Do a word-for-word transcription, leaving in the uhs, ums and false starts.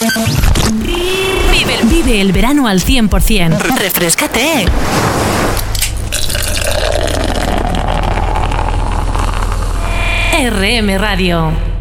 Vive, vive el verano al cien por ciento. Refréscate. R M Radio.